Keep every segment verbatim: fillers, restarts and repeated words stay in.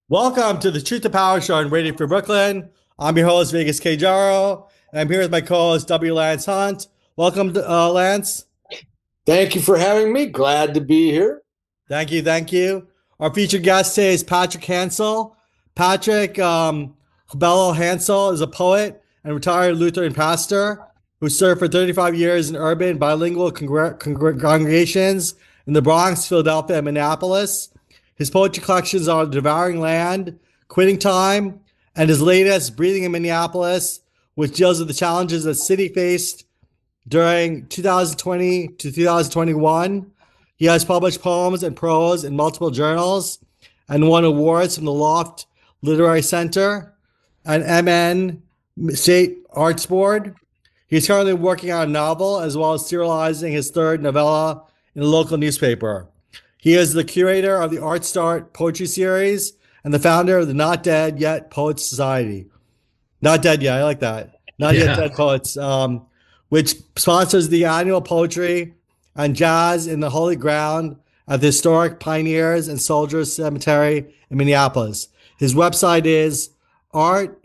Welcome to the Truth to Power Show on Radio Free Brooklyn. I'm your host, Vegas K. Jaro, and I'm here with my co-host, W. Lance Hunt. Welcome, to, uh, Lance. Thank you for having me. Glad to be here. Thank you, thank you. Our featured guest today is Patrick Hansel. Patrick um, Bello Hansel is a poet and retired Lutheran pastor who served for thirty-five years in urban bilingual congr- congr- congregations in the Bronx, Philadelphia, and Minneapolis. His poetry collections are Devouring Land, Quitting Time, and his latest, Breathing in Minneapolis, which deals with the challenges that city faced during two thousand twenty to two thousand twenty-one. He has published poems and prose in multiple journals and won awards from the Loft Literary Center and M N State Arts Board. He's currently working on a novel as well as serializing his third novella in a local newspaper. He is the curator of the Art Start Poetry Series and the founder of the Not Dead Yet Poets Society. Not Dead Yet, I like that. Not yeah. Yet Dead Poets, um, which sponsors the annual poetry and jazz in the Holy Ground at the historic Pioneers and Soldiers Cemetery in Minneapolis. His website is Art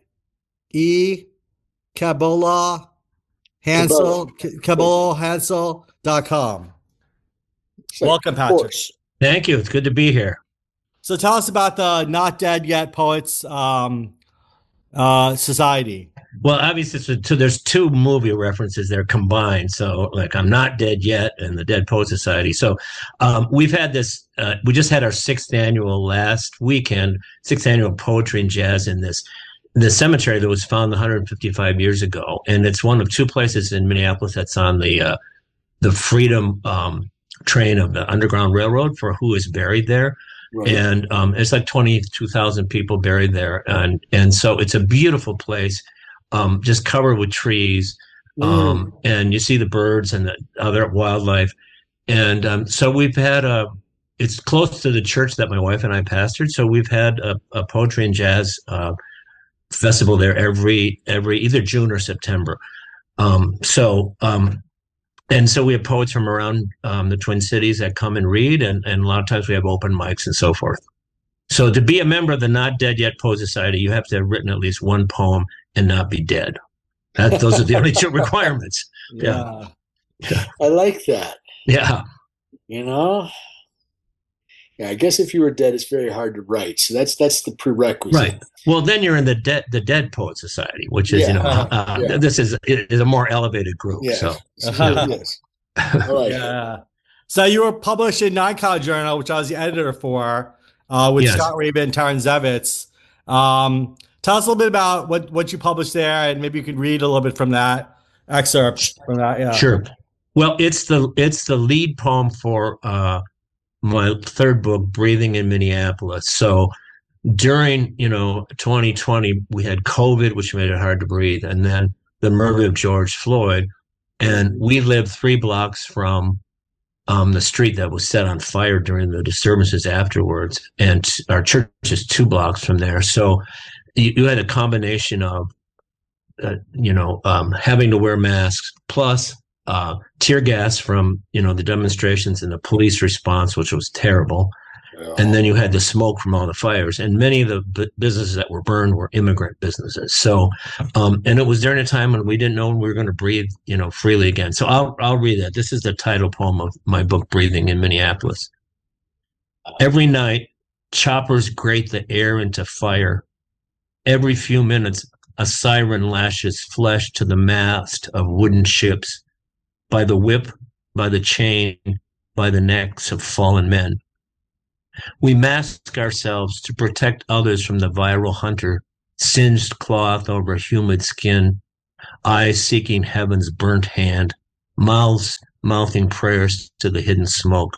E. Cabola Hansel, Cabola Hansel dot com. Welcome, Patrick. Thank you. It's good to be here. So tell us about the Not Dead Yet Poets um, uh, Society. Well, obviously, so, so there's two movie references there combined. So, like, I'm Not Dead Yet and the Dead Poets Society. So um, we've had this, uh, we just had our sixth annual last weekend, sixth annual poetry and jazz in this the cemetery that was found one hundred fifty-five years ago. And it's one of two places in Minneapolis that's on the, uh, the Freedom um, train of the Underground Railroad for who is buried there. Right. And um, it's like twenty-two thousand people buried there. And, and so it's a beautiful place, um, just covered with trees. Um, mm. And you see the birds and the other wildlife. And um, so we've had a, it's close to the church that my wife and I pastored. So we've had a, a poetry and jazz uh, festival there every, every either June or September. Um, so, um, And so we have poets from around um, the Twin Cities that come and read, and, and a lot of times we have open mics and so forth. So to be a member of the Not Dead Yet Poets Society, you have to have written at least one poem and not be dead. That, those are the only two requirements. Yeah. yeah. I like that. Yeah. You know? Yeah, I guess if you were dead, it's very hard to write. So that's that's the prerequisite. Right. Well, then you're in the Dead the Dead Poets Society, which is, yeah. you know, uh, yeah. this is is a more elevated group. Yeah. So, uh-huh. yes. I like yeah. It. So you were published in Nine College Journal, which I was the editor for, uh, with yes. Scott Rabin and Taryn Zevitz. Um, tell us a little bit about what, what you published there, and maybe you could read a little bit from that excerpt from that. Yeah. Sure. Well, it's the it's the lead poem for uh, my third book, Breathing in Minneapolis. So during, you know, twenty twenty, we had COVID, which made it hard to breathe, and then the murder of George Floyd. And we lived three blocks from um, the street that was set on fire during the disturbances afterwards. And our church is two blocks from there. So you, you had a combination of, uh, you know, um, having to wear masks, plus uh, tear gas from, you know, the demonstrations and the police response, which was terrible. And then you had the smoke from all the fires, and many of the b- businesses that were burned were immigrant businesses. So, um, and it was during a time when we didn't know when we were going to breathe, you know, freely again. So I'll I'll read that. This is the title poem of my book, Breathing in Minneapolis. Every night, choppers grate the air into fire. Every few minutes, a siren lashes flesh to the mast of wooden ships, by the whip, by the chain, by the necks of fallen men. We mask ourselves to protect others from the viral hunter, singed cloth over humid skin, eyes seeking heaven's burnt hand, mouths mouthing prayers to the hidden smoke.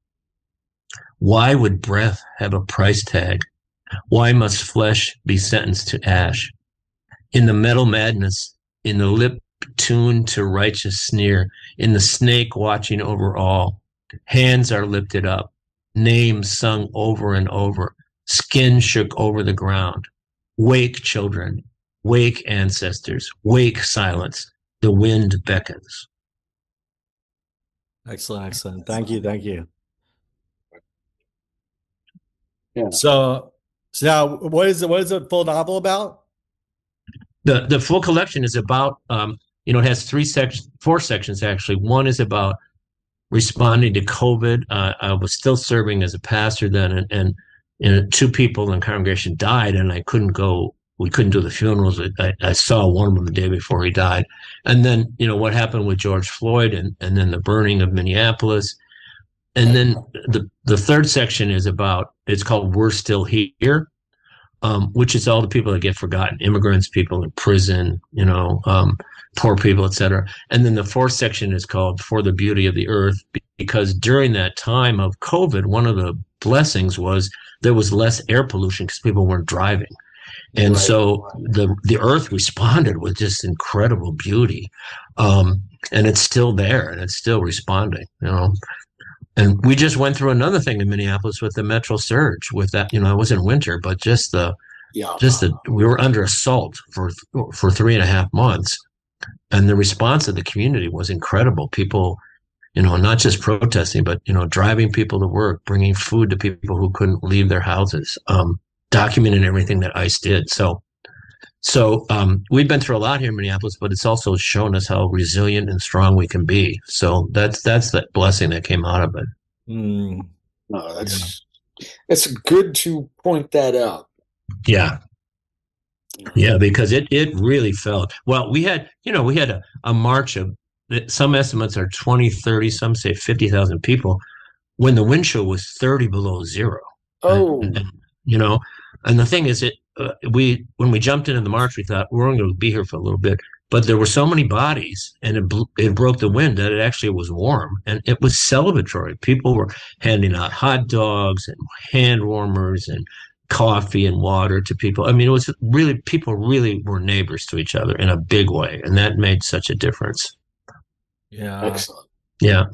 Why would breath have a price tag? Why must flesh be sentenced to ash? In the metal madness, in the lip tuned to righteous sneer, in the snake watching over all, hands are lifted up. Names sung over and over, skin shook over the ground. Wake, children, wake, ancestors, wake, silence. The wind beckons. Excellent, excellent. Thank you, thank you. Yeah. So, So now, what is it? What is the full novel about? The the full collection is about um, you know, it has three sections, four sections actually. One is about responding to COVID. Uh, I was still serving as a pastor then, and, and and two people in the congregation died, and I couldn't go. We couldn't do the funerals. I, I saw one of them the day before he died, and then you know what happened with George Floyd, and and then the burning of Minneapolis, and then the the third section is about. It's called "We're Still Here." Um, which is all the people that get forgotten, immigrants, people in prison, you know, um, poor people, et cetera. And then the fourth section is called For the Beauty of the Earth, because during that time of COVID, one of the blessings was there was less air pollution because people weren't driving. And right. so the the earth responded with just incredible beauty. Um, and it's still there and it's still responding, you know. And we just went through another thing in Minneapolis with the Metro surge. With that, you know, it was in winter, but just the, yeah. just the, we were under assault for for three and a half months, and the response of the community was incredible. People, you know, not just protesting, but you know, driving people to work, bringing food to people who couldn't leave their houses, um, documenting everything that ICE did. So, so um, we've been through a lot here in Minneapolis, but it's also shown us how resilient and strong we can be. So that's that's the blessing that came out of it. Mm. No, that's yeah. That's good to point that out. Yeah, yeah, because it it really felt well. We had you know we had a, a march of some estimates are twenty, thirty, some say fifty thousand people when the wind chill was thirty below zero. Oh, and, and, you know, and the thing is it. Uh, we when we jumped into the march, we thought we're only going to be here for a little bit, but there were so many bodies, and it bl- it broke the wind that it actually was warm, and it was celebratory. People were handing out hot dogs and hand warmers and coffee and water to people. I mean, it was really people really were neighbors to each other in a big way, and that made such a difference. Yeah, excellent. Yeah.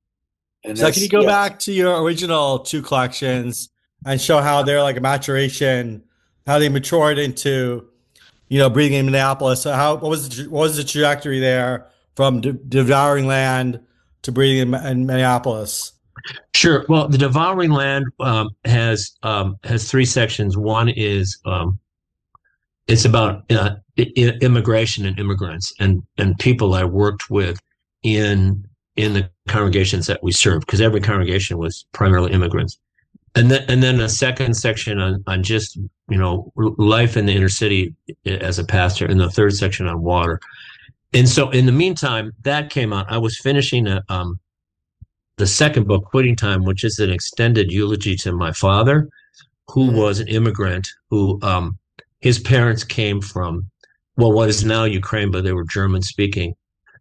And so, can you go yeah. back to your original two collections and show how they're like a maturation? How they matured into, you know, Breathing in Minneapolis. So how what was the, what was the trajectory there from De- Devouring Land to Breathing in, in Minneapolis? Sure. Well, the Devouring Land um, has um, has three sections. One is um, it's about uh, I- immigration and immigrants and and people I worked with in in the congregations that we served, because every congregation was primarily immigrants. And then, and then a second section on, on just, you know, life in the inner city as a pastor, and the third section on water. And so in the meantime, that came out. I was finishing a, um, the second book, Quitting Time, which is an extended eulogy to my father, who was an immigrant, who um, his parents came from, well, what is now Ukraine, but they were German speaking.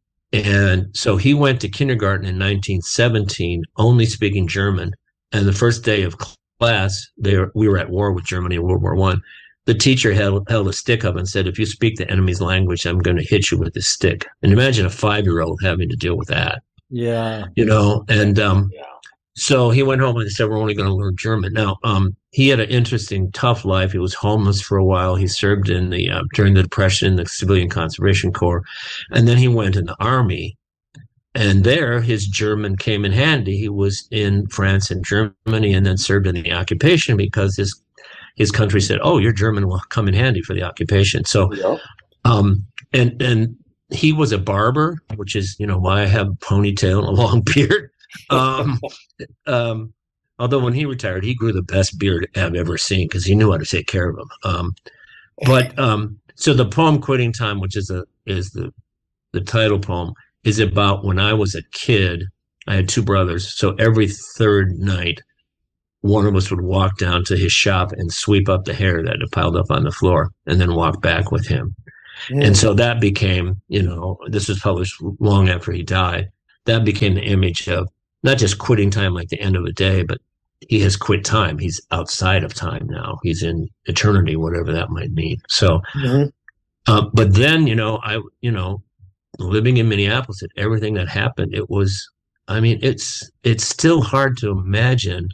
And so he went to kindergarten in nineteen seventeen, only speaking German. And the first day of class, they were, we were at war with Germany in World War One. The teacher held, held a stick up and said, if you speak the enemy's language, I'm going to hit you with this stick. And imagine a five-year-old having to deal with that. Yeah. You know, and um, yeah. so he went home and said, we're only going to learn German. Now, um, he had an interesting, tough life. He was homeless for a while. He served in the uh, during the Depression, the Civilian Conservation Corps. And then he went in the Army. And there, his German came in handy. He was in France and Germany, and then served in the occupation because his his country said, "Oh, your German will come in handy for the occupation." So, yeah. um, and and he was a barber, which is you know why I have a ponytail and a long beard. Um, um, although when he retired, he grew the best beard I've ever seen because he knew how to take care of him. Um, but um, so the poem "Quitting Time," which is a is the the title poem, is about when I was a kid. I had two brothers. So every third night, one of us would walk down to his shop and sweep up the hair that had piled up on the floor and then walk back with him. Mm. And so that became, you know, this was published long after he died. That became the image of not just quitting time like the end of a day, but he has quit time. He's outside of time now. He's in eternity, whatever that might mean. So, mm-hmm. uh, but then, you know, I, you know, living in Minneapolis and everything that happened, it was, I mean, it's it's still hard to imagine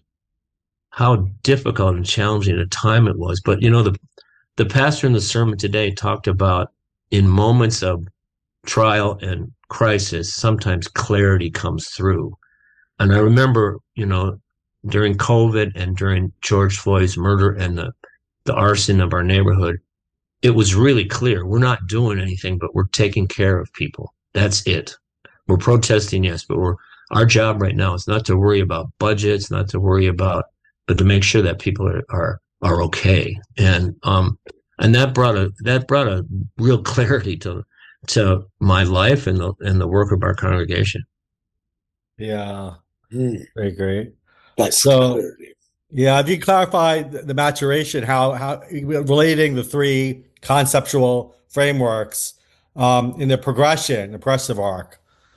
how difficult and challenging a time it was. But, you know, the the pastor in the sermon today talked about in moments of trial and crisis, sometimes clarity comes through. And I remember, you know, during COVID and during George Floyd's murder and the the arson of our neighborhood, it was really clear we're not doing anything, but we're taking care of people. That's it. We're protesting, yes, but we're our job right now is not to worry about budgets, not to worry about, but to make sure that people are are, are okay. And um and that brought a that brought a real clarity to to my life and the and the work of our congregation. Yeah, Mm, very great. that's So- clarity. Yeah, if you clarify the the maturation, how how relating the three conceptual frameworks um, in the progression, the progressive arc.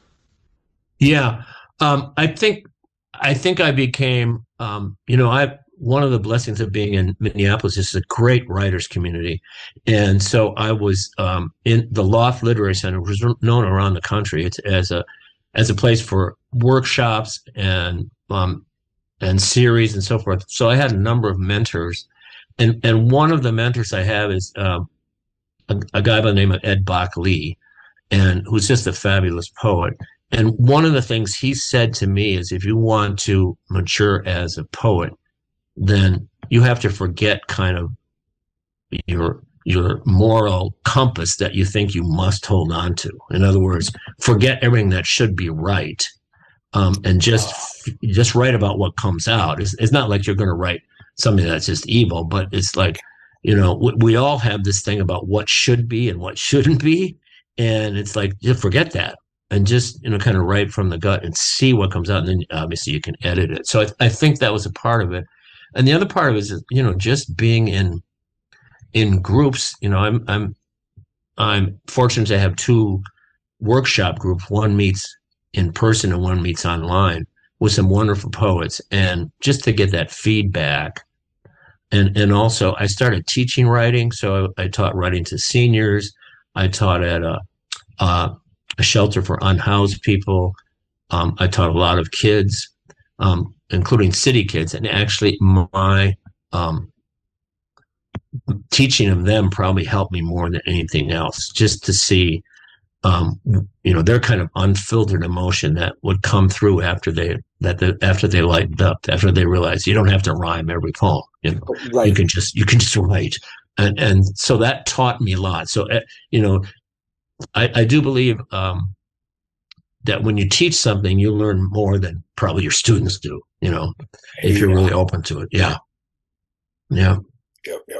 Yeah, um, I think I think I became, um, you know, I one of the blessings of being in Minneapolis is a great writers community, and so I was um, in the Loft Literary Center, which is known around the country. It's as a as a place for workshops and um, and series and so forth. So I had a number of mentors, and and one of the mentors I have is um, a, a guy by the name of Ed Bach Lee, and who's just a fabulous poet. And one of the things he said to me is, if you want to mature as a poet, then you have to forget kind of your your moral compass that you think you must hold on to. In other words, forget everything that should be right, um, and just just write about what comes out. It's, it's not like you're going to write something that's just evil, but it's like, you know, we, we all have this thing about what should be and what shouldn't be, and it's like, you forget that and just, you know, kind of write from the gut and see what comes out, and then obviously you can edit it. So I, I think that was a part of it, and the other part of it is, you know, just being in in groups. You know, I'm I'm I'm fortunate to have two workshop groups. One meets in person and one meets online with some wonderful poets, and just to get that feedback. And and also I started teaching writing, so I, I taught writing to seniors. I taught at a, a, a shelter for unhoused people. Um, I taught a lot of kids, um, including city kids, and actually my um, teaching of them probably helped me more than anything else, just to see, um, you know, their kind of unfiltered emotion that would come through after they that the, after they lightened up, after they realized you don't have to rhyme every poem, you know, Right. you can just you can just write, and and so that taught me a lot. So uh, you know, I, I do believe um, that when you teach something, you learn more than probably your students do. You know, if you're really open to it. Yeah, yeah. Yep, yep.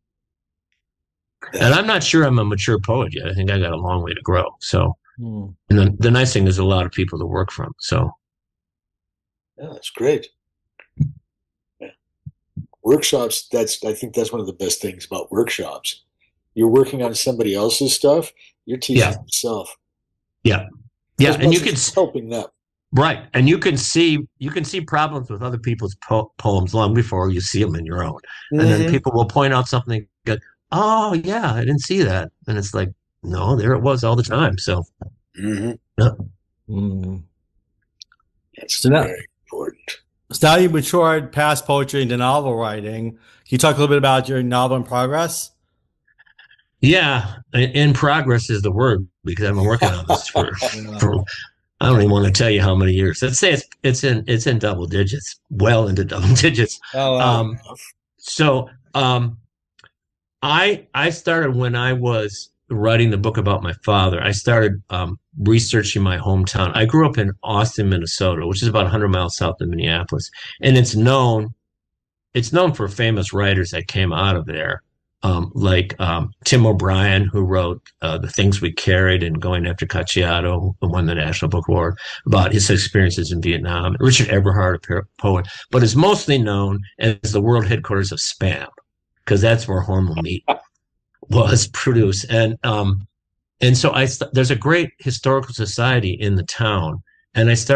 And I'm not sure I'm a mature poet yet. I think I got a long way to grow. So, Hmm. and the, the nice thing is a lot of people to work from. So, Yeah, that's great. Yeah. Workshops, that's I think that's one of the best things about workshops. You're working on somebody else's stuff, you're teaching Yeah. yourself. yeah, yeah, As and much you as can it's s- helping them. right, and you can see you can see problems with other people's po- poems long before you see them in your own, and then Mhm. people will point out something good. Oh yeah, I didn't see that, and it's like, no, there it was all the time. So, Mhm. Hmm. That's So now- very important. So now you matured past poetry into novel writing. Can you talk a little bit about your novel in progress? yeah, in in progress is the word, because I've been working on this for for I don't even want to tell you how many years. Let's say it's it's in it's in double digits, well into double digits. Oh, wow. Um, so um, I I started when I was writing the book about my father. I started um, researching my hometown. I grew up in Austin, Minnesota, which is about one hundred miles south of Minneapolis, and it's known it's known for famous writers that came out of there, um, like um, Tim O'Brien, who wrote uh, The Things We Carried and Going After Cacciato, who won the National Book Award, about his experiences in Vietnam. Richard Eberhard, a poet, but is mostly known as the world headquarters of Spam, because that's where Hormel Meat was produced. And um, and so I st- there's a great historical society in the town, and I started